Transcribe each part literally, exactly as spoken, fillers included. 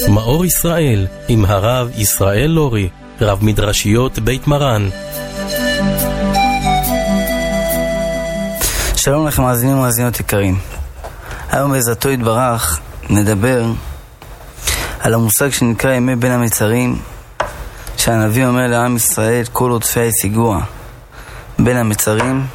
מאור ישראל עם הרב ישראל לורי, רב מדרשיות בית מרן. שלום לכם מאזינים ומאזינות יקרים. היום בעזרתו יתברך נדבר על המושג שנקרא ימי בין המצרים, שהנביא אומר לעם ישראל כל עודפי השיגוע בין המצרים.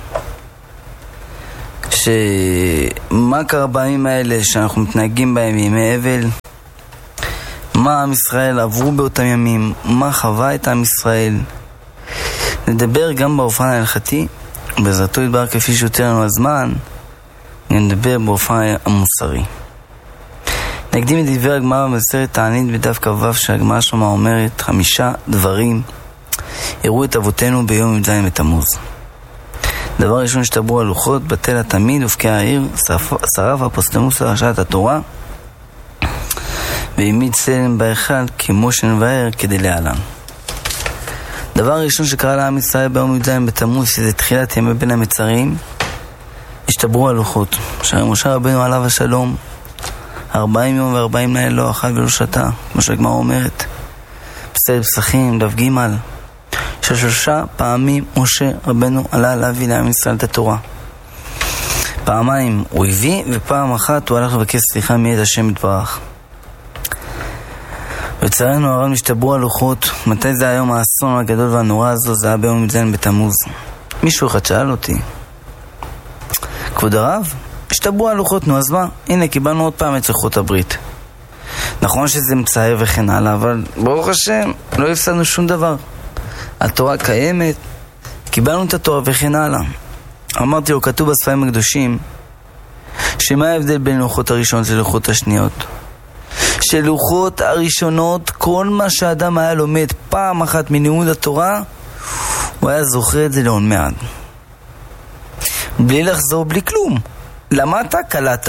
שמה קרה בימים האלה שאנחנו מתנהגים בהם ימי אבל, מה עם ישראל עברו באותם ימים, מה חווה את עם ישראל. נדבר גם באופן ההלכתי, בעזרתו יתברך כפי שיותר לנו הזמן נדבר באופן המוסרי. נקדים את דברי הגמרא במסכת תענית בדף כ"ו, שהגמרא שמה אומרת חמישה דברים הראו את אבותינו ביום י"ז בתמוז. דבר ראשון, שתברו הלוחות, בטל התמיד, ופקע העיר, שרף אפוסטמוס לרשעת התורה, והעמיד צלם בהיכל כמו שנבהר כדי להעלם. דבר ראשון שקרה לעם ישראל ביום י"ז בתמוז, שזה תחילת ימי בין המצרים, השתברו הלוחות. שהרי משה רבנו עליו השלום ארבעים יום וארבעים לילה לא אכל ולא שתה, כמו שהגמרא אומרת בספר פסחים דף ג', ששלושה פעמים משה רבנו עלה להביא לעם ישראל את התורה. פעמיים הוא הביא, ופעם אחת הוא הלך לבקש סליחה מאת השם יתברך. לצערנו הרב נשתברו הלוחות. מתי זה היום האסון הגדול והנורא הזו? זה היה ביום י"ז בתמוז. מישהו אחד שאל אותי, כבוד הרב, השתברו הלוחות, נו אז מה? הנה קיבלנו עוד פעם את לוחות הברית. נכון שזה מצער וכן הלאה, אבל ברוך השם לא הפסדנו שום דבר. התורה קיימת, קיבלנו את התורה וכן הלאה. אמרתי לו, כתוב בספרים הקדושים שמה ההבדל בין לוחות הראשונות ללוחות השניות? שלוחות הראשונות, כל מה שהאדם היה לומד פעם אחת מלימוד התורה, הוא היה זוכר את זה לעון מעד, בלי לחזור, בלי כלום. למדת, קלעת.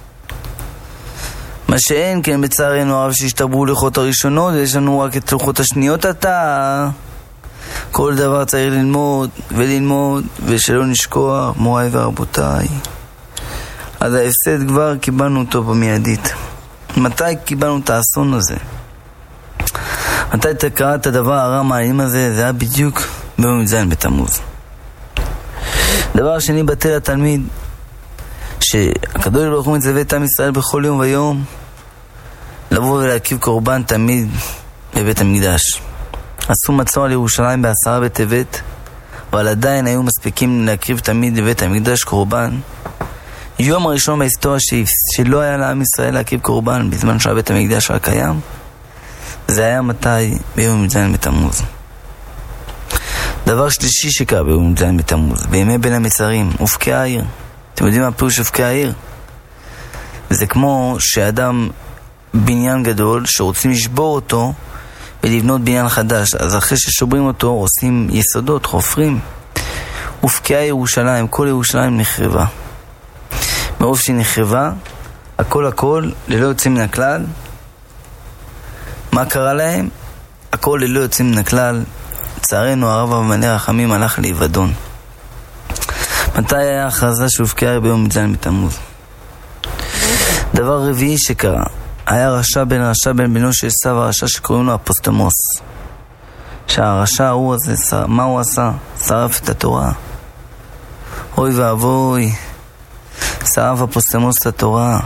מה שאין כן בצערנו הרב שהשתברו לוחות הראשונות, ויש לנו רק את לוחות השניות. אתה כל דבר צריך ללמוד וללמוד, ושלא נשכוח, מוריי ורבותיי. אז ההפסד כבר קיבלנו אותו במיידית. מתי קיבלנו את האסון הזה? מתי אתה קראת את הדבר הרע מעלים הזה? זה היה בדיוק ביום י"ז בתמוז. דבר שני, בטל התלמיד, שהקדוש ברוך הוא מצווה את עם ישראל בכל יום ויום לבוא ולהקריב קורבן תמיד בבית המקדש. עשו מצור על ירושלים בעשרה בטבת, אבל עדיין היו מספיקים להקריב תמיד בבית המקדש קורבן. יום הראשון בהיסטוריה שלא היה לעם ישראל להקריב קורבן בזמן שהבית המקדש היה קיים, זה היה מתי? ביום י"ז בתמוז. דבר שלישי שקרה ביום י"ז בתמוז, בימי בין המצרים, הופקעה העיר. אתם יודעים מה פירוש הופקעה העיר? זה כמו שאדם בניין גדול שרוצים לשבור אותו ולבנות בניין חדש, אז אחרי ששוברים אותו עושים יסודות, חופרים. הופקעה ירושלים, כל ירושלים נחרבה. מרוב שהיא נחרבה, הכל הכל ללא יוצאים מן הכלל. מה קרה להם? הכל ללא יוצאים מן הכלל. לצערנו הרב המלא רחמים הלך לאבדון. מתי היה הכרזה שהופקעה ביום י"ז בתמוז? דבר רביעי שקרה, היה רשע בן רשע בן בנו של עשיו, הרשע שקוראים לו אפוסטמוס. שהרשע הוא הזה, מה הוא עשה? שרף את התורה. אוי ואבוי, שרף אפוסטמוס את התורה.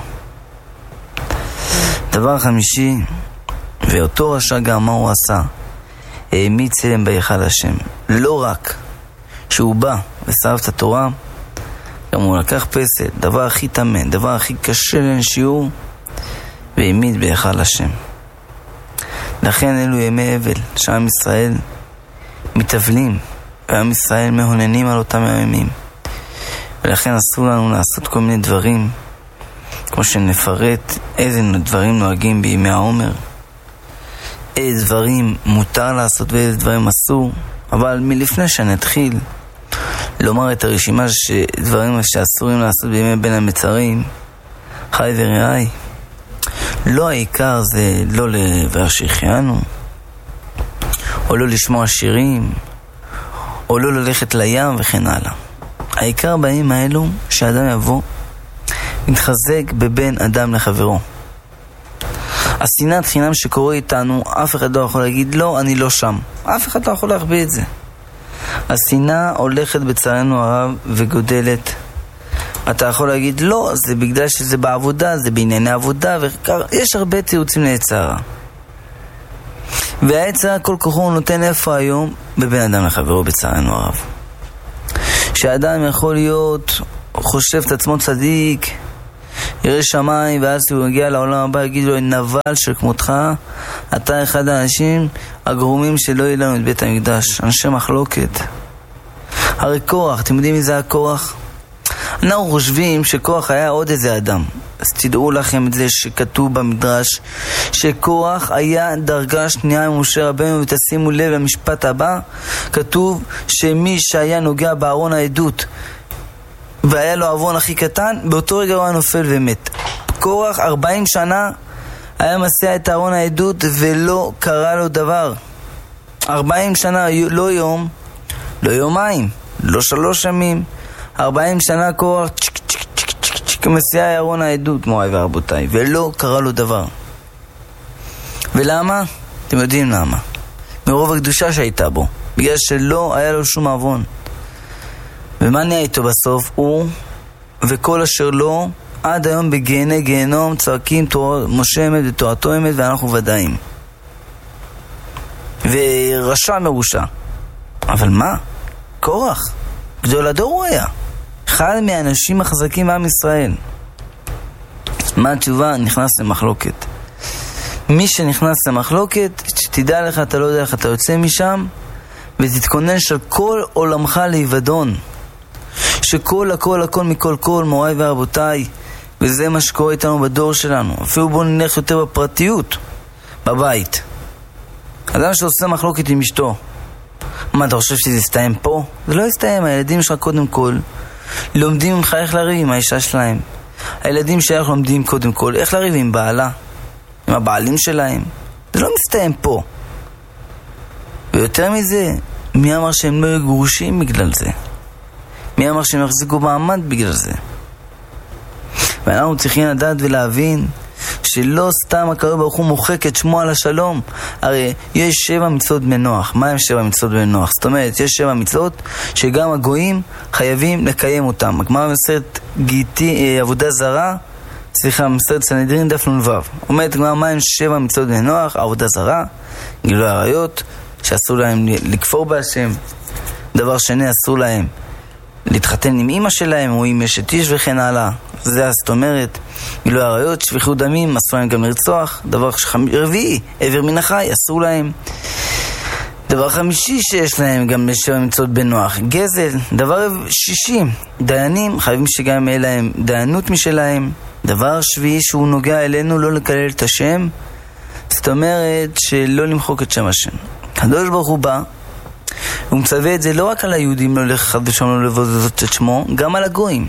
דבר חמישי, ואותו רשע גם מה הוא עשה? העמיד צלם בהיכל השם. לא רק שהוא בא ושרף את התורה, גם הוא לקח פסל, דבר הכי תמן, דבר הכי קשה לנשיעור, והעמיד בהיכל השם. לכן אלו ימי אבל, שעם ישראל מתאבלים, ועם ישראל מהוננים על אותם הימים. ולכן אסור לנו לעשות כל מיני דברים, כמו שנפרט איזה דברים נוהגים בימי העומר, איזה דברים מותר לעשות ואיזה דברים אסור. אבל מלפני שנתחיל לומר את הרשימה שדברים שאסורים לעשות בימי בין המצרים, חי ורעי, לא העיקר זה לא לבאר שהחיינו, או לא לשמוע שירים, או לא ללכת לים וכן הלאה. העיקר בימים האלו שאדם יבוא מתחזק בבין אדם לחברו. השנאת חינם שקורה איתנו, אף אחד לא יכול להגיד לא, אני לא שם. אף אחד לא יכול להחביא את זה. השנאה הולכת בצערנו הרב וגודלת. אתה יכול להגיד לא, זה בגלל שזה בעבודה, זה בענייני עבודה, ויש הרבה תירוצים ליצר. והיצר כל כוחו הוא נותן איפה היום? בבן אדם לחברו בצערנו הרב. שאדם יכול להיות, חושב את עצמו צדיק, יראה שמיים, ואז הוא מגיע לעולם הבא, יגיד לו, נבל של כמותך, אתה אחד האנשים הגרומים שלא יהיה לנו את בית המקדש, אנשי מחלוקת. הרי כוח, אתם יודעים מי זה הכוח? אנחנו חושבים שכוח היה עוד איזה אדם. אז תדעו לכם את זה שכתוב במדרש, שכוח היה דרגה שנייה ממשה רבנו, ותשימו לב למשפט הבא, כתוב שמי שהיה נוגע בארון העדות, והיה לו ארון הכי קטן, באותו רגע הוא היה נופל ומת. כוח ארבעים שנה היה מסיע את ארון העדות ולא קרה לו דבר. ארבעים שנה, לא יום, לא יומיים, לא שלוש ימים, ארבעים שנה כוח צ'ק צ'ק צ'ק צ'ק צ'ק מסיע ארון העדות, מוריי ורבותיי, ולא קרה לו דבר. ולמה? אתם יודעים למה. מרוב הקדושה שהייתה בו, בגלל שלא היה לו שום ארון. ומה נהיה איתו בסוף? הוא וכל אשר לו עד היום בגיהני גיהנום צועקים משה אמת ותורתו אמת, ואנחנו ודאים. ורשע מרושע. אבל מה? קורח גדול הדור הוא היה, אחד מהאנשים החזקים בעם ישראל. מה התשובה? נכנס למחלוקת. מי שנכנס למחלוקת, שתדע לך, אתה לא יודע איך אתה יוצא משם, ותתכונן של כל עולמך להיוודון, שכל הכל הכל מכל כל, מוריי ורבותיי. וזה מה שקורה איתנו בדור שלנו. אפילו בוא נלך יותר בפרטיות, בבית. אדם שעושה מחלוקת עם אשתו, מה אתה חושב שזה יסתיים פה? זה לא יסתיים. הילדים שלך קודם כל לומדים ממך איך לריב עם האישה שלהם. הילדים שלך לומדים קודם כל איך לריב עם בעלה, עם הבעלים שלהם. זה לא מסתיים פה. ויותר מזה, מי אמר שהם לא יהיו גרושים בגלל זה? מי אמר שהם יחזיקו מעמד בגלל זה? ואנחנו צריכים לדעת ולהבין שלא סתם הקרוב ברוך הוא מוחק את שמו על השלום. הרי יש שבע מצוות בני נוח. מה הם שבע מצוות בני נוח? זאת אומרת, יש שבע מצוות שגם הגויים חייבים לקיים אותם. הגמרא במסכת גיטי עבודה זרה, סליחה, במסכת סנהדרין דף נ"ו, אומרת הגמרא, מה הם שבע מצוות בני נוח? עבודה זרה, גילוי עריות, שאסור להם לכפור בהשם. דבר שני, אסור להם להתחתן עם אמא שלהם או עם אשת איש וכן הלאה. זה זאת אומרת, גילוי עריות, שפיכות דמים, אסור להם גם לרצוח. דבר רביעי, עבר מן החי, אסור להם. דבר חמישי שיש להם גם שבע מצוות בני נוח, גזל. דבר שישי, דיינים, חייבים שגם יהיה להם דיינות משלהם. דבר שביעי שהוא נוגע אלינו, לא לקלל את השם, זאת אומרת שלא למחוק את שם השם. הקדוש ברוך הוא בא, הוא מצווה את זה לא רק על היהודים, לא לך חד ושם לא לבוזות את שמו, גם על הגויים.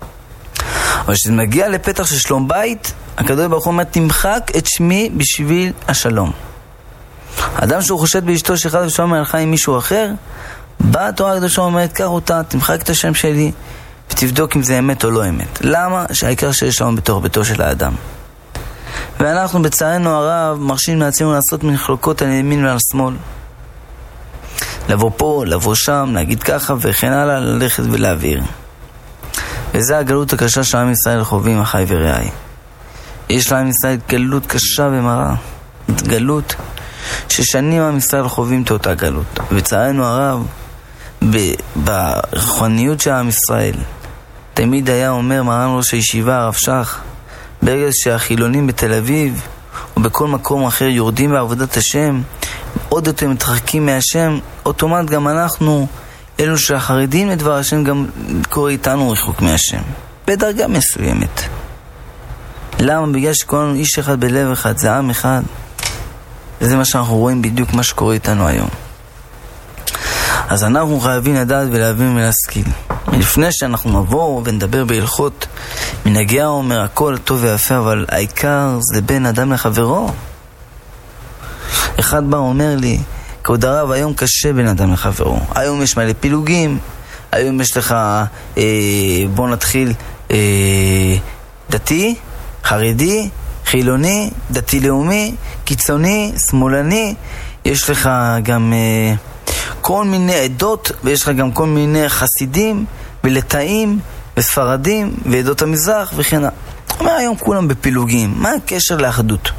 אבל כשזה מגיע לפתח של שלום בית, הקדוש ברוך הוא אומר, תמחק את שמי בשביל השלום. האדם שהוא חושד באשתו שחד ושם הלכה עם מישהו אחר, באה התורה הקדושה אומרת, קח אותה, תמחק את השם שלי, ותבדוק אם זה אמת או לא אמת. למה? שהעיקר שיש שלום בתוך ביתו של האדם. ואנחנו בצערנו הרב מרשים לעצמנו לעשות מחלוקות על ימין ועל שמאל. לבוא פה, לבוא שם, להגיד ככה וכן הלאה, ללכת ולהעביר. וזה הגלות הקשה שעם ישראל חווים, אחי ורעי. יש לעם ישראל גלות קשה ומרה. גלות ששנים עם ישראל חווים את אותה גלות. וצערנו הרב, ברוחניות של עם ישראל, תמיד היה אומר מרן ראש הישיבה הרב שך, ברגע שהחילונים בתל אביב או בכל מקום אחר יורדים בעבודת השם, עוד יותר מתרחקים מהשם, אוטומט גם אנחנו, אלו שהחרדים לדבר השם, גם קורא איתנו רחוק מהשם בדרגה מסוימת. למה? בגלל שכולנו איש אחד בלב אחד, זה עם אחד. וזה מה שאנחנו רואים בדיוק מה שקורה איתנו היום. אז אנחנו חייבים לדעת ולהבין ולהשכיל. לפני שאנחנו נבוא ונדבר בהלכות מנהגי האומר, הכל טוב ויפה, אבל העיקר זה בין אדם לחברו. אחד בא אומר לי, כבוד הרב, היום קשה בין אדם לחברו. היום יש מלא פילוגים, היום יש לך, אה, בוא נתחיל, אה, דתי, חרדי, חילוני, דתי-לאומי, קיצוני, שמאלני, יש לך גם אה, כל מיני עדות, ויש לך גם כל מיני חסידים ולטאים וספרדים ועדות המזרח וכן הלאה. אומר היום כולם בפילוגים, מה הקשר לאחדות?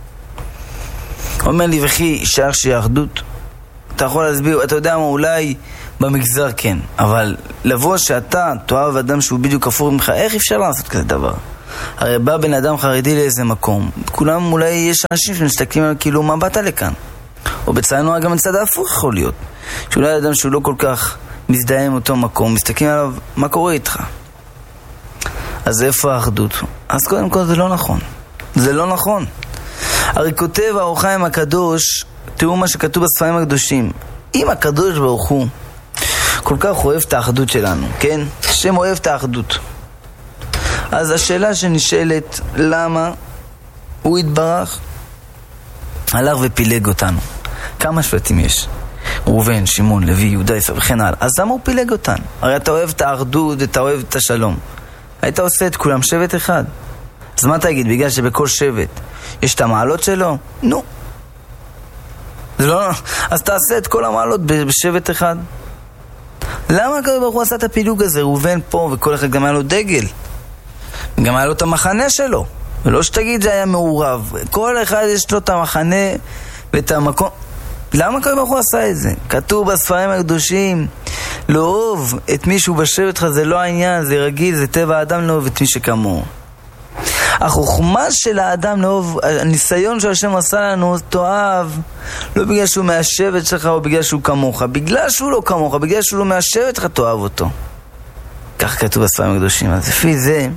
אומר לי, וכי שער שהיא אחדות? אתה יכול להסביר, אתה יודע מה, אולי במגזר כן, אבל לבוא שאתה תאהב אדם שהוא בדיוק כפור ממך, איך אפשר לעשות כזה דבר? הרי בא בן אדם חרדי לאיזה מקום, כולם אולי יש אנשים שמסתכלים על כאילו מה באת לכאן, או בצענו גם מצד ההפוך יכול להיות, שאולי אדם שהוא לא כל כך מזדהה עם אותו מקום, מסתכלים עליו, מה קורה איתך? אז איפה האחדות? אז קודם כל זה לא נכון, זה לא נכון. הרי כותב האור החיים הקדוש, תראו מה שכתוב בספרים הקדושים, אם הקדוש ברוך הוא כל כך אוהב את האחדות שלנו, כן? שם אוהב את האחדות, אז השאלה שנשאלת, למה הוא התברך הלך ופילג אותנו? כמה שבטים יש? ראובן, שמעון, לוי, יהודה, ישראל וכן הלאה. אז למה הוא פילג אותנו? הרי אתה אוהב את האחדות, אתה אוהב את השלום, היית עושה את כולם שבט אחד. אז מה תגיד? בגלל שבכל שבט יש את המעלות שלו? נו, זה לא... אז תעשה את כל המעלות בשבט אחד. למה הקדוש ברוך הוא עשה את הפילוג הזה? ראובן פה, וכל אחד גם היה לו דגל, גם היה לו את המחנה שלו, ולא שתגיד זה היה מעורב, כל אחד יש לו את המחנה ואת המקום. למה הקדוש ברוך הוא עשה את זה? כתוב בספרים הקדושים, לאהוב את מישהו בשבט שלך זה לא העניין, זה רגיל, זה טבע האדם לאהוב את מי שכמוהו. החוכמה של האדם לאהוב, הניסיון שהשם עשה לנו, תאהב לא בגלל שהוא מהשבט שלך או בגלל שהוא כמוך, בגלל שהוא לא כמוך, בגלל שהוא לא מהשבט שלך, תאהב אותו. כך כתוב בספרים הקדושים. אז לפי זה,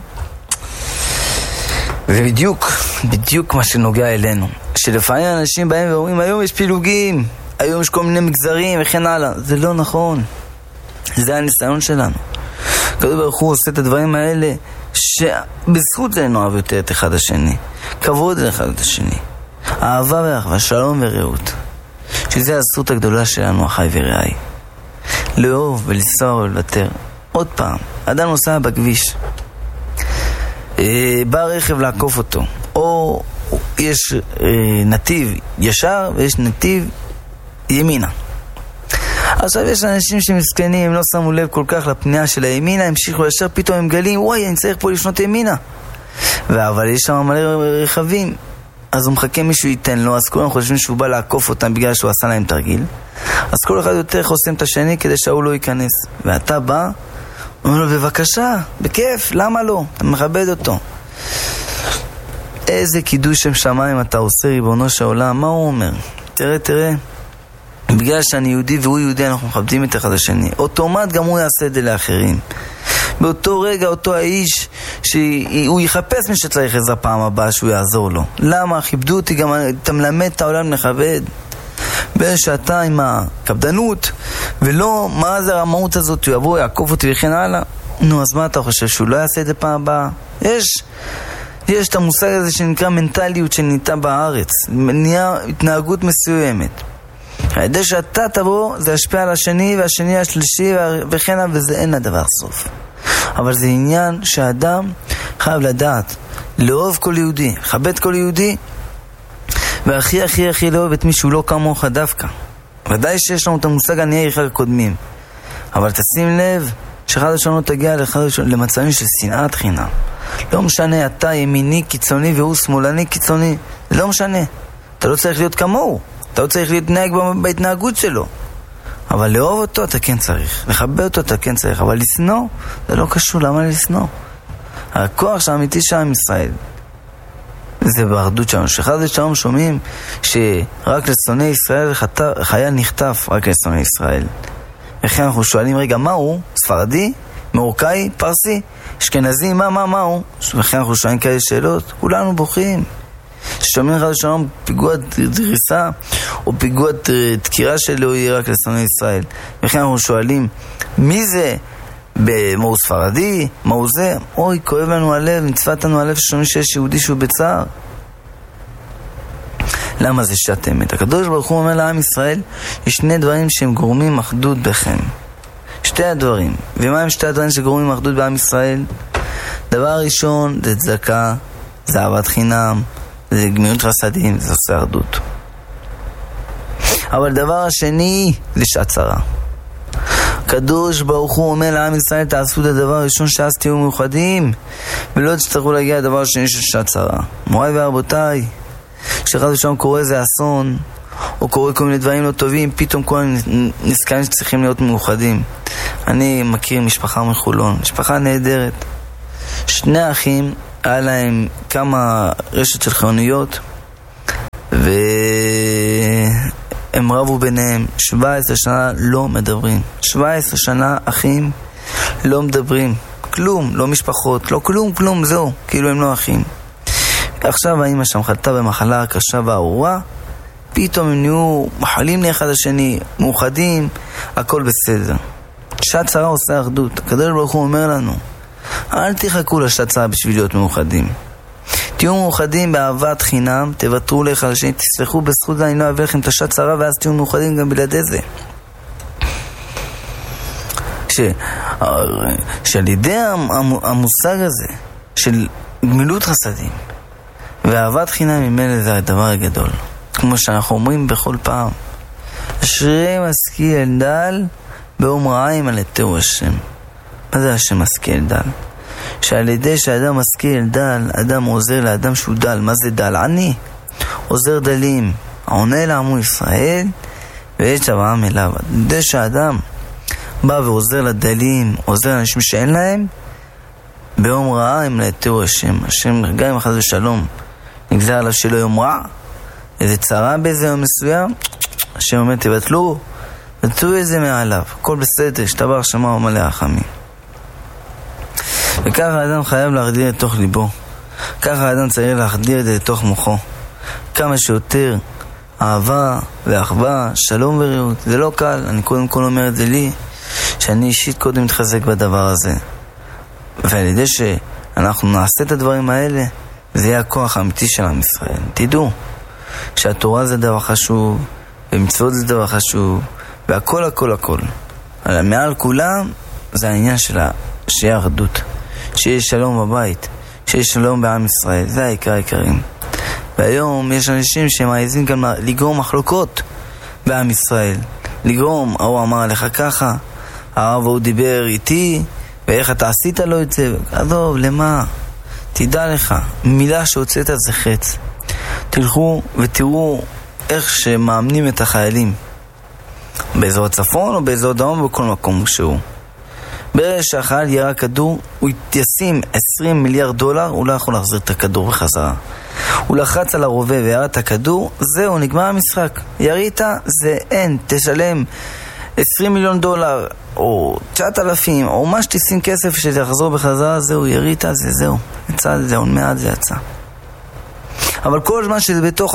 ובדיוק, בדיוק מה שנוגע אלינו, שלפעמים אנשים באים ואומרים, היום יש פילוגים, היום יש כל מיני מגזרים וכן הלאה. זה לא נכון, זה הניסיון שלנו. הקדוש ברוך הוא עושה את הדברים האלה שבזכות זה נאהב יותר את אחד השני, כבוד לאחד את השני, אהבה ואחווה, שלום ורעות, שזה הזכות הגדולה שלנו, אחי ורעי, לאהוב ולנסוע ולוותר. עוד פעם, אדם נוסע בכביש, אה, בא רכב לעקוף אותו, או יש אה, נתיב ישר ויש נתיב ימינה. עכשיו יש אנשים שמסכנים, הם לא שמו לב כל כך לפנייה של הימינה, המשיכו ישר, פתאום הם גלים, וואי, אני צריך פה לפנות ימינה. אבל יש שם מלא רכבים, אז הוא מחכה מישהו ייתן לו, אז כולם חושבים שהוא בא לעקוף אותם בגלל שהוא עשה להם תרגיל. אז כל אחד יותר חוסם את השני כדי שהוא לא ייכנס. ואתה בא, אומר לו, בבקשה, בכיף, למה לא? אתה מכבד אותו. איזה קידוש שם שמיים אתה עושה, ריבונו של עולם. מה הוא אומר? תראה, תראה. בגלל שאני יהודי והוא יהודי, אנחנו מכבדים את אחד השני. אוטומט גם הוא יעשה את זה לאחרים. באותו רגע, אותו האיש, שהוא יחפש מי שצריך עזרה פעם הבאה, שהוא יעזור לו. למה? כיבדו אותי, גם אתה מלמד את העולם לכבד. בין שאתה עם הקפדנות, ולא, מה זה הרמאות הזאת, הוא יבוא, יעקוף אותי וכן הלאה. נו, אז מה אתה חושב, שהוא לא יעשה את זה פעם הבאה? יש... יש את המושג הזה שנקרא מנטליות שניתה בארץ, נהיה התנהגות מסוימת. הידי שאתה תבוא, זה ישפיע על השני והשני השלישי וכן הלאה, וזה אין לדבר סוף. אבל זה עניין שהאדם חייב לדעת, לאהוב כל יהודי, לכבד כל יהודי, והכי הכי הכי לאהוב את מי שהוא לא כמוך דווקא. ודאי שיש לנו את המושג עניי עירך הקודמים, אבל תשים לב שאחד השונות תגיע למצבים של שנאת חינם. לא משנה, אתה ימיני קיצוני והוא שמאלני קיצוני, זה לא משנה. אתה לא צריך להיות כמוהו, אתה לא צריך להתנהג בהתנהגות שלו, אבל לאהוב אותו אתה כן צריך, לכבד אותו אתה כן צריך, אבל לסנוע זה לא קשור. למה לשנוא? הכוח שהאמיתי של עם ישראל זה באחדות שלנו. שאחד ושלום שומעים שרק לשונאי ישראל חייל נחטף, רק לשונאי ישראל. וכן אנחנו שואלים, רגע, מה הוא? ספרדי? מרוקאי? פרסי? אשכנזי? מה, מה, מה הוא? וכן אנחנו שואלים כאלה שאלות, כולנו בוכים. ששומעים אחד ושלום פיגוע דריסה או פיגוע דקירה שלו יהיה רק לשונאי ישראל. וכן אנחנו שואלים, מי זה? מה הוא ספרדי? מה הוא זה? אוי, כואב לנו הלב, נצפת לנו הלב ששומעים שיש יהודי שהוא בצער. למה זה שעת אמת? הקדוש ברוך הוא אומר לעם ישראל, יש שני דברים שהם גורמים אחדות בכם. שתי הדברים. ומה הם שתי הדברים שגורמים אחדות בעם ישראל? דבר ראשון זה צדקה, זה אהבת חינם, זה גמילות חסדים, זה עושה אחדות. אבל דבר השני זה שעת צרה. הקדוש ברוך הוא אומר לעם ישראל, תעשו את הדבר הראשון שאז תהיו מאוחדים, ולא תצטרכו להגיע לדבר השני של שעת צרה. מוריי ורבותיי, כשאחד ושם קורה איזה אסון, או קורה כל מיני דברים לא טובים, פתאום כולם נזכרים שצריכים להיות מאוחדים. אני מכיר משפחה מחולון, משפחה נהדרת. שני אחים, היה להם כמה רשת של חיוניות, והם רבו ביניהם. שבע עשרה שנה לא מדברים. שבע עשרה שנה אחים לא מדברים. כלום, לא משפחות, לא כלום, כלום, זהו. כאילו הם לא אחים. עכשיו האמא שם חלתה במחלה הקשה והארורה, פתאום הם נהיו מחלים לאחד השני, מאוחדים, הכל בסדר. שעת צרה עושה אחדות. הקדוש ברוך הוא אומר לנו, אל תחכו לשעת צרה בשביל להיות מאוחדים. תהיו מאוחדים באהבת חינם, תוותרו לאחד השני, תסלחו בזכות זה, אני לא אביא לכם את השעת צרה, ואז תהיו מאוחדים גם בלעדי זה. ש... שעל ידי המושג הזה של גמילות חסדים ואהבת חינם, ממילא זה הדבר הגדול. כמו שאנחנו אומרים בכל פעם, אשרי משכיל דל באומריים על יתרו השם. מה זה השם משכיל דל? שעל ידי שאדם משכיל דל, אדם עוזר לאדם שהוא דל. מה זה דל? עני. עוזר דלים, עונה לעמו ישראל ויש אברהם אליו. על ידי שאדם בא ועוזר לדלים, עוזר לאנשים שאין להם, ביום רעה הם ליתרו השם. השם גם אם אחת ושלום נגזר עליו שלא יום רע, איזה צרה באיזה יום מסוים, השם אומר תבטלו, תבטלו איזה מעליו, הכל בסדר, שתבר שמע ומלא רחמים. וככה האדם חייב להחדיר לתוך ליבו, ככה האדם צריך להחדיר את זה לתוך מוחו, כמה שיותר אהבה ואחווה, שלום ורעות. זה לא קל, אני קודם כל אומר את זה לי, שאני אישית קודם מתחזק בדבר הזה, ועל ידי שאנחנו נעשה את הדברים האלה, זה יהיה הכוח האמיתי של עם ישראל. תדעו שהתורה זה דבר חשוב, ומצוות זה דבר חשוב, והכל הכל הכל. אבל מעל כולם זה העניין של שיהיה אחדות, שיהיה שלום בבית, שיהיה שלום בעם ישראל. זה העיקר העיקרים. והיום יש אנשים שמעזים גם לגרום מחלוקות בעם ישראל, לגרום, הוא אמר לך ככה, הרב הוא דיבר איתי, ואיך אתה עשית לו את זה. עזוב, למה? תדע לך, מילה שהוצאת זה חץ. תלכו ותראו איך שמאמנים את החיילים באזור הצפון או באזור דרום או בכל מקום שהוא. ברגע שהחייל ירה כדור, הוא ישים עשרים מיליארד דולר, הוא לא יכול להחזיר את הכדור בחזרה. הוא לחץ על הרובה וירה את הכדור, זהו, נגמר המשחק. ירית, זה אין, תשלם עשרים מיליון דולר או תשעת אלפים או מה שתשים כסף שתחזור בחזרה, זהו, ירית, זה זהו, יצא זה, עוד מעט זה יצא. אבל כל זמן שזה בתוך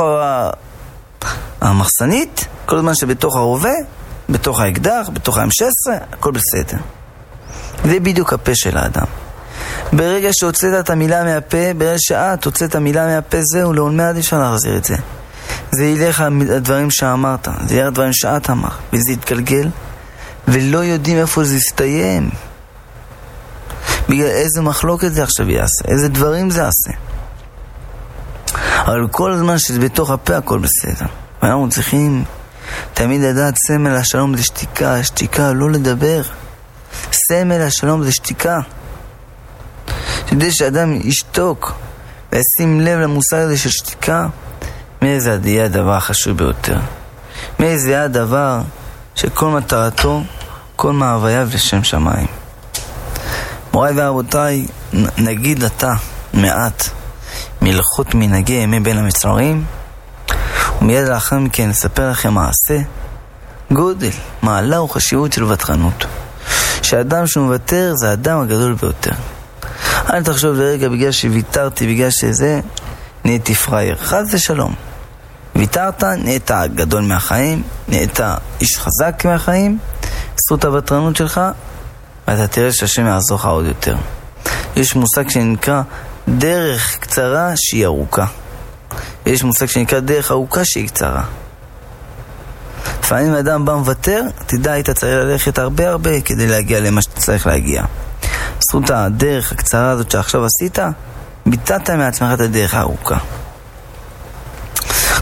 המחסנית, כל זמן שבתוך הרובה, בתוך האקדח, בתוך ה-אם שש עשרה, הכל בסדר. זה בדיוק הפה של האדם. ברגע שהוצאת את המילה מהפה, ברגע שאת הוצאת את המילה מהפה, זהו, לעוד מעט אפשר להחזיר את זה. זה ילך הדברים שאמרת, זה יהיה הדברים שאת אמר, וזה יתגלגל, ולא יודעים איפה זה יסתיים. בגלל איזה מחלוקת זה עכשיו יעשה, איזה דברים זה יעשה. אבל כל הזמן שזה בתוך הפה הכל בסדר. ואנחנו צריכים תמיד לדעת סמל השלום זה שתיקה, שתיקה לא לדבר. סמל השלום זה שתיקה. כדי שאדם ישתוק וישים לב למושג הזה של שתיקה, מאיזה יהיה הדבר החשוב ביותר. מאיזה יהיה הדבר שכל מטרתו, כל מהווייו לשם שמיים. מוריי ורבותיי, נגיד עתה מעט מלכות מנהגי ימי בין המצרים, ומיד לאחר מכן נספר לכם מעשה גודל, מעלה וחשיבות של ותרנות. שאדם שמוותר זה האדם הגדול ביותר. אל תחשוב לרגע בגלל שוויתרתי, בגלל שזה נהייתי פרייר. חד ושלום. ויתרת, נהיית גדול מהחיים, נהיית איש חזק מהחיים, זכות הוותרנות שלך, ואתה תראה שהשם יעזור לך עוד יותר. יש מושג שנקרא דרך קצרה שהיא ארוכה. ויש מושג שנקרא דרך ארוכה שהיא קצרה. לפעמים האדם בא מוותר, תדע, היית צריך ללכת הרבה הרבה כדי להגיע למה שאתה צריך להגיע. זכות הדרך הקצרה הזאת שעכשיו עשית, ביטאת מעצמך את הדרך הארוכה.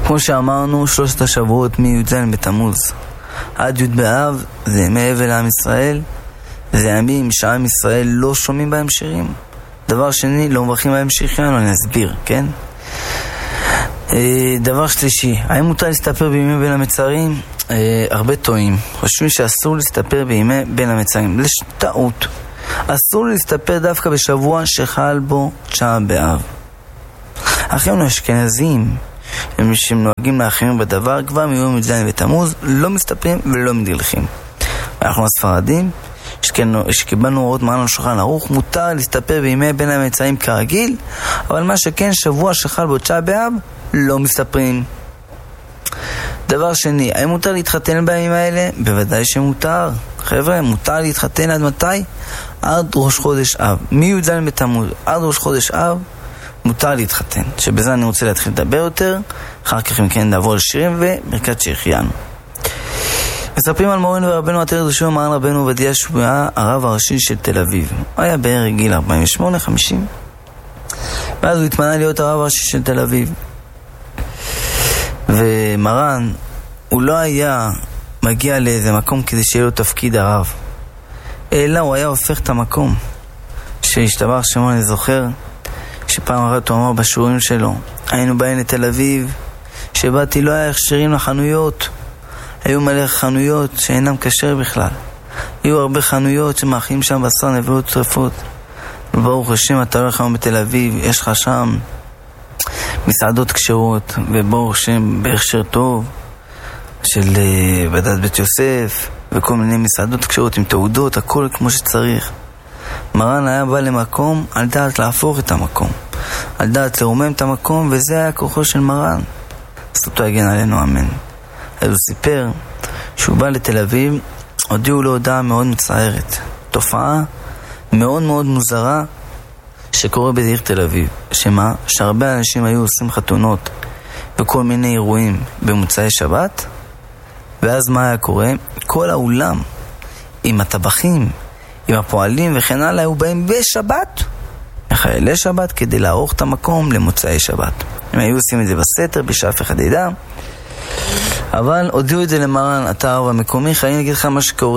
כמו שאמרנו, שלושת השבועות מי"ז בתמוז עד י' באב זה ימי אבל לעם ישראל, זה ימים שעם ישראל לא שומעים בהם שירים. דבר שני, לא מברכים בהם שירים, אני אסביר, כן? דבר שלישי, האם מותר להסתפר בימי בין המצרים? הרבה טועים, חושבים שאסור להסתפר בימי בין המצרים. לשטעות, אסור להסתפר דווקא בשבוע שחל בו תשעה באב. אחינו האשכנזים, הם שנוהגים לאחרים בדבר, כבר מיום י"ז בתמוז לא מסתפרים ולא מדלכים. אנחנו הספרדים שקיבלנו הוראות מרן על שולחן ערוך, מותר להסתפר בימי בין המצרים כרגיל, אבל מה שכן, שבוע שחל בו תשעה באב לא מסתפרים. דבר שני, האם מותר להתחתן בימים האלה? בוודאי שמותר. חבר'ה, מותר להתחתן עד מתי? עד ראש חודש אב. מי"ז בתמוז עד ראש חודש אב מותר להתחתן, שבזה אני רוצה להתחיל לדבר יותר, אחר כך אם כן נעבור לשירים ומרכז שהחיינו. מספרים על מורנו ורבנו עטרת ראשו מרן רבנו עובדיה, שהוא היה הרב הראשי של תל אביב. הוא היה בערך גיל ארבעים ושמונה חמישים, ואז הוא התמנה להיות הרב הראשי של תל אביב. ומרן, הוא לא היה מגיע לאיזה מקום כדי שיהיה לו תפקיד הרב, אלא הוא היה הופך את המקום. שהשתבח שמו, אני זוכר שפעם אחת הוא אמר בשיעורים שלו, היינו באים לתל אביב, שבאתי לא היה הכשרים לחנויות, היו מלא חנויות שאינם כשר בכלל, היו הרבה חנויות שמאכלים שם בשר נבלות טרפות. וברוך השם, אתה הולך היום בתל אביב, יש לך שם מסעדות כשרות, וברוך השם בהכשר טוב של בד"ץ בית יוסף, וכל מיני מסעדות כשרות עם תעודות, הכל כמו שצריך. מרן היה בא למקום על דעת להפוך את המקום, על דעת לרומם את המקום, וזה היה כוחו של מרן. זכותו יגן עלינו, אמן. אז הוא סיפר שהוא בא לתל אביב, הודיעו לו הודעה מאוד מצערת, תופעה מאוד מאוד מוזרה שקורה בעיר תל אביב. שמה? שהרבה אנשים היו עושים חתונות וכל מיני אירועים במוצאי שבת, ואז מה היה קורה? כל האולם עם הטבחים, עם הפועלים וכן הלאה, היו באים בשבת, לחיילי שבת, כדי לערוך את המקום למוצאי שבת. הם היו עושים את זה בסתר, בשאף אחד ידע, אבל הודיעו את זה למרן, אתה הרב המקומי, חיים להגיד לך מה שקורה.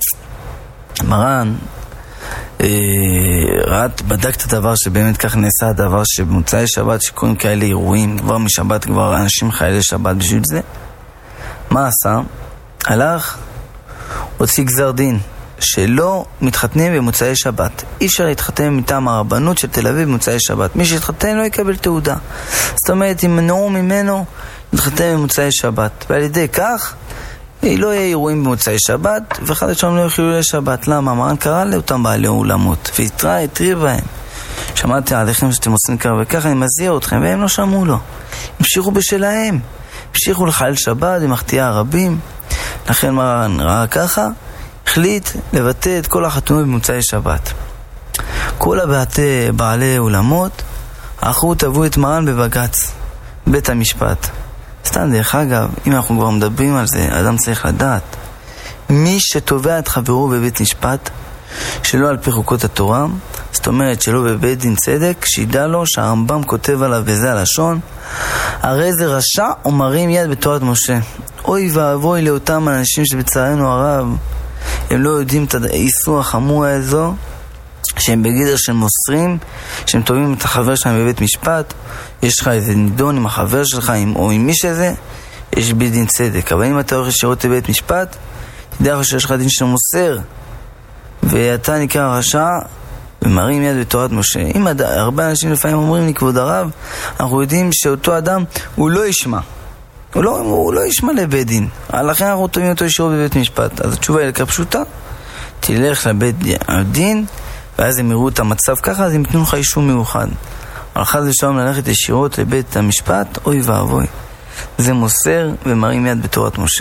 מרן אה, ראת, בדק את הדבר שבאמת כך נעשה הדבר, שבמוצאי שבת שקוראים כאלה אירועים, כבר משבת כבר אנשים חיילי שבת בשביל זה. מה עשה? הלך, הוציא גזר דין שלא מתחתנים במוצאי שבת. אי אפשר להתחתן מטעם הרבנות של תל אביב במוצאי שבת. מי שיתחתן לא יקבל תעודה. זאת אומרת, אם מנעו ממנו להתחתן במוצאי שבת, ועל ידי כך לא יהיה אירועים במוצאי שבת, ואחד השם לא יחילו לשבת. למה? מרן קרא לאותם בעלי אולמות והתראה, התראה בהם, שמעתי עליכם שאתם עושים כך וכך, אני מזהיר אתכם, והם לא שמעו לו, המשיכו בשלהם, המשיכו לחלל שבת ומחטיאה הרבים. לכן מרן ראה ככה, החליט לבטא את כל החתונות במוצאי שבת. כל הבעתי בעלי אולמות האחרו תבעו את מרן בבג"ץ, בית המשפט. סתם, דרך אגב, אם אנחנו כבר מדברים על זה, אדם צריך לדעת, מי שתובע את חברו בבית משפט שלא על פי חוקות התורה, זאת אומרת שלא בבית דין צדק, שידע לו שהרמב"ם כותב עליו בזה הלשון, הרי זה רשע ומרים יד בתורת משה. אוי ואבוי לאותם אנשים שבצערנו הרב הם לא יודעים את האיסור החמור הזו, שהם בגדר של מוסרים, שהם תובעים את החבר שלהם בבית משפט. יש לך איזה נידון עם החבר שלך עם, או עם מי שזה, יש בית דין צדק. אבל אם אתה הולך ישירות לבית משפט, תדע לך שיש לך דין של מוסר, ואתה נקרא רשע ומרים יד בתורת משה. אם הד... הרבה אנשים לפעמים אומרים לי, כבוד הרב, אנחנו יודעים שאותו אדם הוא לא ישמע, הוא לא, הוא לא ישמע לבית דין, לכן אנחנו תובעים אותו ישירות בבית משפט. אז התשובה היא לכך פשוטה, תלך לבית דין, ואז הם יראו את המצב ככה, אז הם יתנו לך אישור מיוחד. אבל חד ושלום ללכת ישירות לבית המשפט, אוי ואבוי, זה מוסר ומרים יד בתורת משה.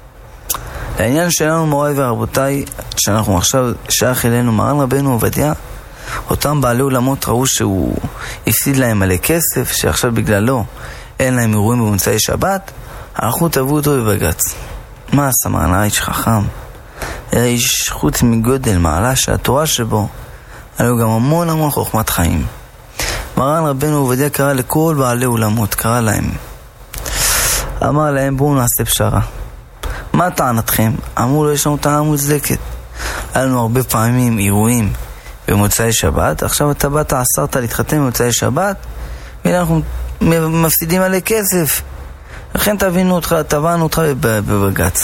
לעניין שלנו, מוריי ורבותיי, שאנחנו עכשיו שייך אלינו מרן רבנו עובדיה, אותם בעלי אולמות ראו שהוא הפסיד להם מלא כסף, שעכשיו בגללו אין להם אירועים במוצאי שבת, הלכו תבעו אותו בבג"ץ. מה עשה מרן? האיש חכם, האיש חוץ מגודל מעלה שהתורה שבו עלו גם המון המון חוכמת חיים. מרן רבנו עובדיה קרא לכל בעלי אולמות, קרא להם, אמר להם, בואו נעשה פשרה. מה טענתכם? אמרו לו, יש לנו טענה מוצדקת. היה לנו הרבה פעמים אירועים במוצאי שבת, עכשיו אתה באת עשרת להתחתן במוצאי שבת, ואנחנו מפסידים עלי כסף. לכן תבינו אותך, תבענו אותך בבגץ.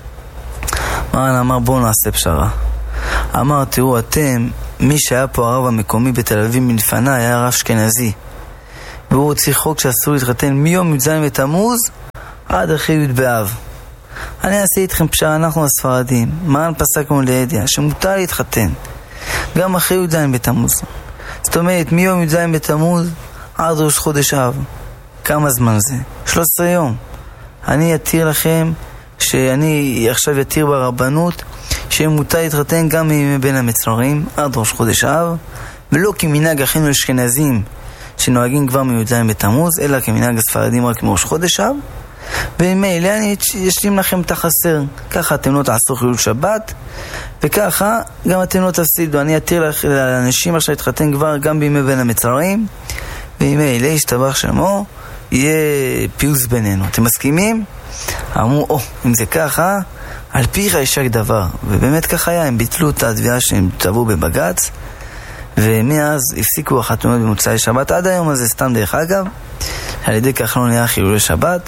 מרן אמר, בואו נעשה פשרה. אמר, תראו, אתם, מי שהיה פה הרב המקומי בתל אביב מלפנה, היה הרב אשכנזי. והוא הוציא חוק שאסור להתחתן מיום י"ז בתמוז עד אחרי י' באב. אני אעשה איתכם פשרה, אנחנו הספרדים. מרן פסק לנו לידיעה שמותר להתחתן גם אחרי י"ז בתמוז. זאת אומרת, מיום י"ז בתמוז עד ראש חודש אב. כמה זמן זה? שלושה עשר יום. אני אתיר לכם, שאני עכשיו אתיר ברבנות, שמותר להתחתן גם מימי בין המצרים עד ראש חודש אב, ולא כמנהג אחינו אשכנזים שנוהגים כבר מי"ז בתמוז, אלא כמנהג הספרדים רק מראש חודש אב. ומילא אני אשלים לכם את החסר. ככה אתם לא תעשו חילול שבת, וככה גם אתם לא תפסידו. אני אתיר לאנשים עכשיו להתחתן כבר גם בימי בין המצרים, ומילא ישתבח שמו, יהיה פיוס בינינו. אתם מסכימים? אמרו, או, אם זה ככה, על פיך יישק דבר. ובאמת ככה היה, הם ביטלו את התביעה שהם תבעו בבגץ, ומאז הפסיקו החתונות במוצאי שבת. עד היום הזה, סתם דרך אגב, על ידי כך לא נהיה חילולי שבת,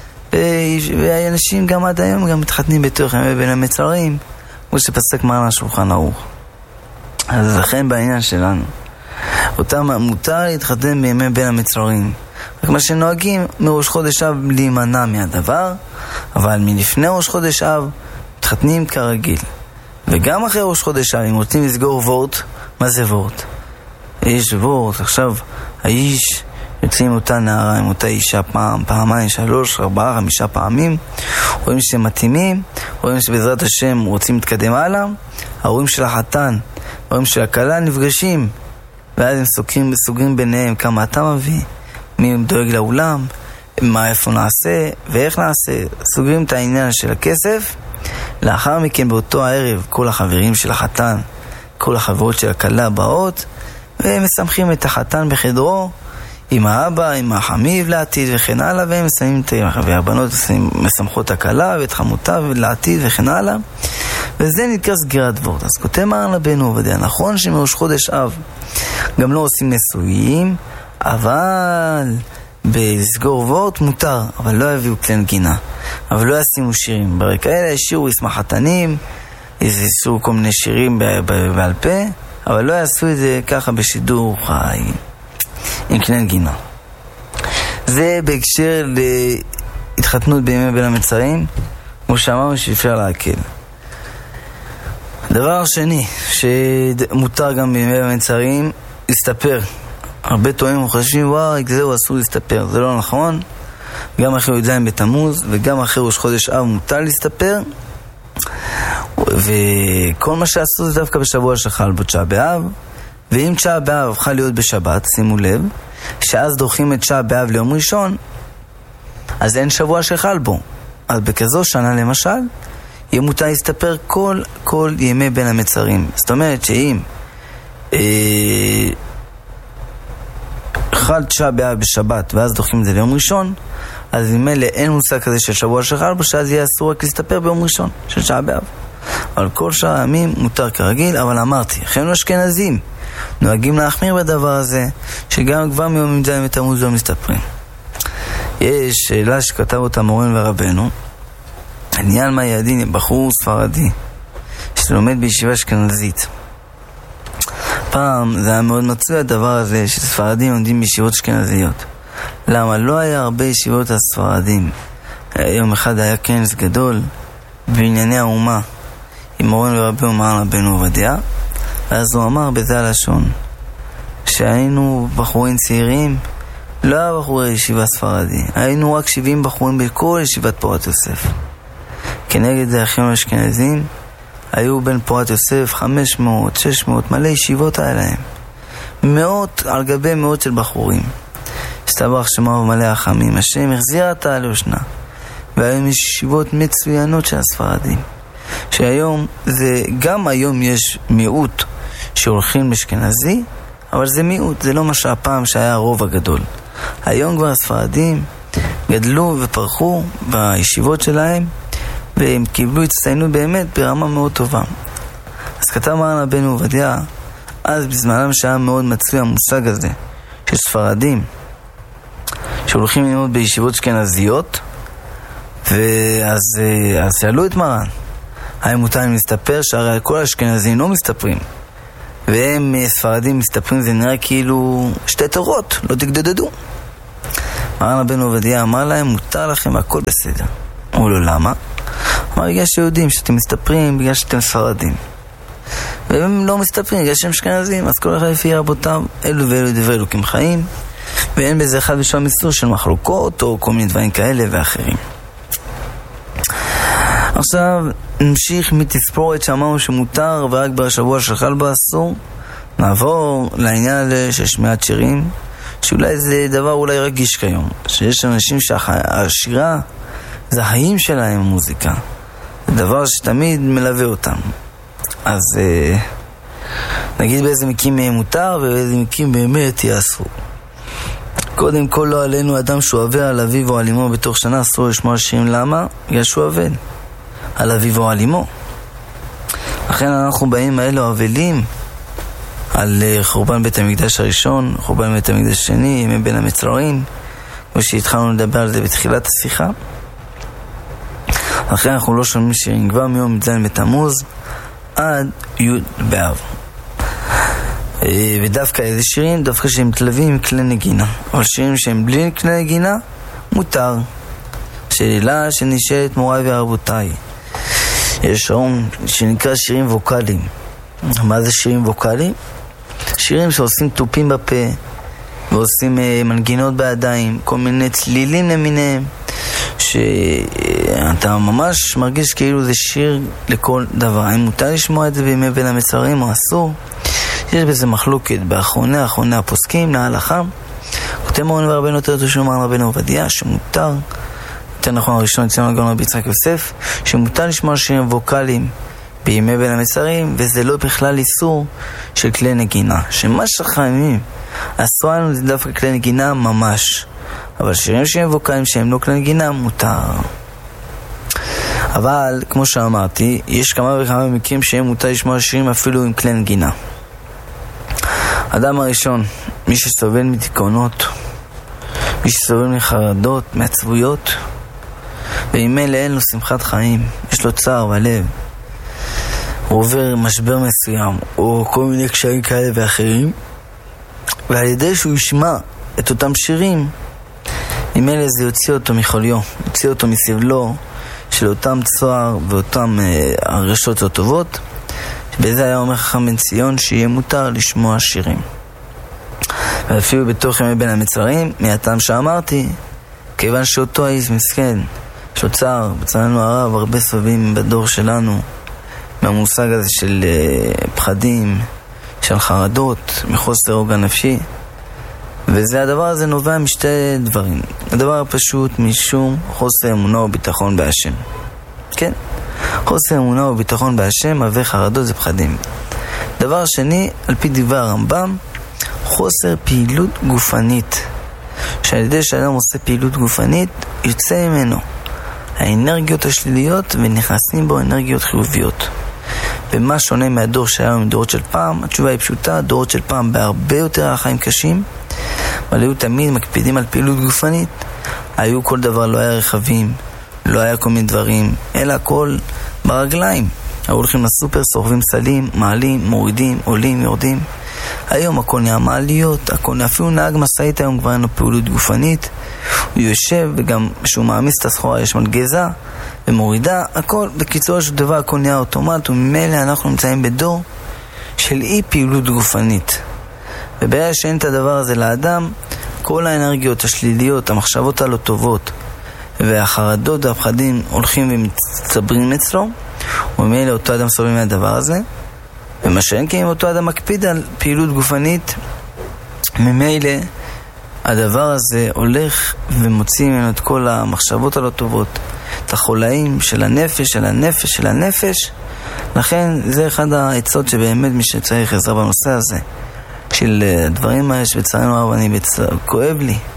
ואנשים גם עד היום גם מתחתנים בתוך ימי בין המצרים, כמו שפסק מרן השולחן ערוך. אז לכן בעניין שלנו, אותם מותר להתחתן בימי בין המצרים, רק מה שנוהגים מראש חודש אב להימנע מהדבר, אבל מלפני ראש חודש אב מתחתנים כרגיל. וגם אחרי ראש חודש אב, אם רוצים לסגור וורט, מה זה וורט? יש וורט, עכשיו האיש יוצאים עם אותה נערה, עם אותה אישה פעם, פעמיים, שלוש, ארבעה, חמישה פעמים, רואים שהם מתאימים, רואים שבעזרת השם רוצים להתקדם הלאה, ההורים של החתן, ההורים של הכלה נפגשים, ואז הם סוגרים, סוגרים ביניהם כמה אתה מביא, מי דואג לאולם, מה איפה נעשה ואיך נעשה, סוגרים את העניין של הכסף. לאחר מכן באותו הערב כל החברים של החתן, כל החברות של הכלה באות, והם מסמכים את החתן בחדרו עם האבא, עם החמיב לעתיד וכן הלאה, והם מסיימים את הבנות מסמכות הכלה ואת חמותה לעתיד וכן הלאה, וזה נקרא סגירת וורט. אז כותב מרן רבנו עובדיה, נכון שמראש חודש אב גם לא עושים נישואים, אבל בסגור וורט מותר, אבל לא יביאו כלי נגינה, אבל לא ישימו שירים ברקע, אלא ישירו ישמח חתנים, ישירו כל מיני שירים בעל פה, אבל לא יעשו את זה ככה בשידור חי עם כלי נגינה. זה בהקשר להתחתנות בימי בין המצרים, כמו שאמרנו שאפשר להקל. דבר שני שמותר גם בימי המצרים, להסתפר. הרבה טועים וחושבים, וואי, זהו אסור להסתפר. זה לא נכון. גם אחרי י"ז בתמוז וגם אחרי ראש חודש אב מותר להסתפר, וכל מה שעשו זה דווקא בשבוע שחל בו תשעה באב. ואם תשעה באב הפכה להיות בשבת, שימו לב שאז דוחים את תשעה באב ליום ראשון, אז אין שבוע שחל בו. אז בכזו שנה למשל יהיה מותר להסתפר כל, כל ימי בין המצרים. זאת אומרת שאם אה, חל תשעה באב בשבת ואז דוחים את זה ליום ראשון, אז ממילא אין מושג כזה של שבוע שחל בו, שאז יהיה אסור רק להסתפר ביום ראשון של תשעה באב. אבל כל שאר הימים מותר כרגיל. אבל אמרתי, אחינו אשכנזים נוהגים להחמיר בדבר הזה, שגם כבר מיום י"ז בתמוז לא מסתפרים. יש שאלה שכתב אותה מורנו ורבנו, עניין מה ידין, בחור ספרדי שלומד בישיבה אשכנזית. פעם זה היה מאוד מצוי הדבר הזה שספרדים לומדים בישיבות אשכנזיות. למה? לא היה הרבה ישיבות הספרדים. יום אחד היה כנס גדול בענייני האומה עם מורנו ורבנו מרן רבנו עובדיה, ואז הוא אמר בזה הלשון שהיינו בחורים צעירים, לא היה בחורי ישיבה ספרדי, היינו רק שבעים בחורים בכל ישיבת פורת יוסף. כנגד זה אחינו אשכנזים היו בין פורת יוסף חמש מאות, שש מאות, מלא ישיבות היה להם, מאות על גבי מאות של בחורים. הסתבח שמה ומלא החמים, השם החזיר אותה ליושנה, והיום יש ישיבות מצוינות של הספרדים, שהיום זה, גם היום יש מיעוט שהולכים באשכנזי, אבל זה מיעוט, זה לא מה שהפעם שהיה הרוב הגדול. היום כבר הספרדים גדלו ופרחו בישיבות שלהם, והם קיבלו הצטיינות באמת ברמה מאוד טובה. אז כתב מרן רבנו עובדיה, אז בזמנם שהיה מאוד מצוי המושג הזה, של ספרדים, שהולכים ללמוד בישיבות אשכנזיות, ואז אז שאלו את מרן, האם מותר להם להסתפר, שהרי כל האשכנזים לא מסתפרים, והם ספרדים מסתפרים, זה נראה כאילו שתי תורות, לא תגדדדו. מרן רבנו עובדיה אמר להם, מותר לכם, הכל בסדר. אמרו לו, למה? אמר, בגלל שיודעים שאתם מסתפרים, בגלל שאתם ספרדים. והם לא מסתפרים, בגלל שהם אשכנזים, אז כל אחד לפי רבותיו, אלו ואלו דברי אלוקים חיים, ואין בזה אחד ושם איסור של מחלוקות, או כל מיני דברים כאלה ואחרים. עכשיו נמשיך מתספורת שאמרנו שמותר ורק בשבוע שחל באסור. נעבור לעניין של שמיעת שירים, שאולי זה דבר אולי רגיש כיום, שיש אנשים שהשירה זה החיים שלהם, המוזיקה זה דבר שתמיד מלווה אותם. אז אה, נגיד באיזה מקים מותר ובאיזה מקים באמת יאסרו. קודם כל, לא עלינו אדם שהוא עובר על אביו או על אמו בתוך שנה, אסור לשמוע שירים. למה? בגלל שהוא עובד על אביו או על אמו. לכן אנחנו בימים האלו אבלים על חורבן בית המקדש הראשון, חורבן בית המקדש השני, ימי בין המצרים, כמו שהתחלנו לדבר על זה בתחילת השיחה. לכן אנחנו לא שומעים שירים כבר מיום ז' בתמוז עד י' באב. ודווקא איזה שירים, דווקא שהם מתלווים עם כלי נגינה, אבל שירים שהם בלי כלי נגינה, מותר. שאלה שנשאלת מוריי ורבותיי, יש שרום שנקרא שירים ווקליים. מה זה שירים ווקליים? שירים שעושים טופים בפה ועושים מנגינות בידיים, כל מיני צלילים למיניהם, שאתה ממש מרגיש כאילו זה שיר לכל דבר. האם מותר לשמוע את זה בימי בין המצרים או אסור? יש בזה מחלוקת באחרוני אחרוני הפוסקים להלכה. כותב מורנו ורבנו יותר טוב של מרן רבנו עובדיה שמותר, יותר נכון הראשון אצלנו הגאון רבי יצחק יוסף, שמותר לשמוע שירים ווקליים בימי בין המצרים, וזה לא בכלל איסור של כלי נגינה, שמה שחיימים אסור לנו זה דווקא כלי נגינה ממש, אבל שירים שהם ווקליים שהם לא כלי נגינה מותר. אבל כמו שאמרתי, יש כמה וכמה מקרים שהם מותר לשמוע שירים אפילו עם כלי נגינה. אדם הראשון, מי שסובל מדיכאונות, מי שסובל מחרדות, מעצבויות, וממילא אין לו שמחת חיים, יש לו צער בלב, הוא עובר משבר מסוים או כל מיני קשיים כאלה ואחרים, ועל ידי שהוא ישמע את אותם שירים, ממילא זה יוציא אותו מחוליו, יוציא אותו מסבלו של אותם צער ואותם אה, הרגשות הטובות. בזה היה אומר חכם בן ציון שיהיה מותר לשמוע שירים, ואפילו בתוך ימי בין המצרים, מהטעם שאמרתי, כיוון שאותו האיש מסכן, יש לו צער, בצלנו הרב, הרבה סובבים בדור שלנו מהמושג הזה של uh, פחדים, של חרדות, מחוסר רוגע נפשי, וזה הדבר הזה נובע משתי דברים. הדבר הפשוט משום חוסר אמונה וביטחון בהשם. כן? חוסר אמונה וביטחון בהשם מהווה חרדות, זה פחדים. דבר שני, על פי דבר הרמב"ם, חוסר פעילות גופנית, שעל ידי שאדם עושה פעילות גופנית יוצא ממנו האנרגיות השליליות ונכנסים בו אנרגיות חיוביות. ומה שונה מהדור שהיה מדורות של פעם? התשובה היא פשוטה, דורות של פעם בהרבה יותר החיים קשים, אבל היו תמיד מקפידים על פעילות גופנית. היו כל דבר, לא היה רכבים, לא היה כל מיני דברים, אלא הכל ברגליים. היו הולכים לסופר, סוחבים סלים, מעלים, מורידים, עולים, יורדים. היום הכל נהיה מעליות, הכל נהיה, אפילו נהג מסעית היום כבר אין לו פעילות גופנית, הוא יושב וגם כשהוא מעמיס את הסחורה יש מלגזה ומורידה, הכל בקיצור של דבר הכל נהיה אוטומט, וממילא אנחנו נמצאים בדור של אי פעילות גופנית. וברגע שאין את הדבר הזה לאדם, כל האנרגיות השליליות, המחשבות הלא טובות והחרדות והפחדים הולכים ומצטברים אצלו, וממילא אותו אדם סובל מהדבר הזה. ומה שאין כי אם אותו אדם מקפיד על פעילות גופנית, ממילא הדבר הזה הולך ומוציא ממנו את כל המחשבות הלא טובות, את החולאים של הנפש, של הנפש, של הנפש. לכן זה אחד העצות שבאמת מי שצריך עזרה בנושא הזה, של הדברים האלה שבצערנו הרב אני בצער, כואב לי,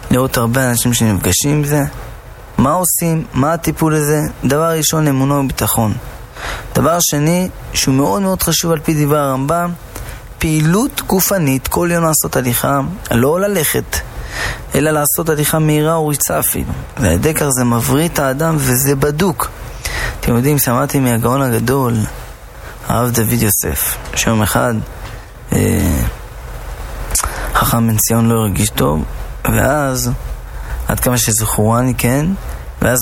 לראות הרבה אנשים שנפגשים עם זה. מה עושים? מה הטיפול לזה? דבר ראשון, אמונה וביטחון. דבר שני, שהוא מאוד מאוד חשוב על פי דבר הרמב"ם, פעילות גופנית, כל יום לעשות הליכה, לא ללכת, אלא לעשות הליכה מהירה או ריצה אפילו. והידי כך זה מבריא את האדם וזה בדוק. אתם יודעים, שמעתי מהגאון הגדול, הרב דוד יוסף, שיום אחד אה, חכם בן ציון לא הרגיש טוב, ואז, עד כמה שזכורני כן,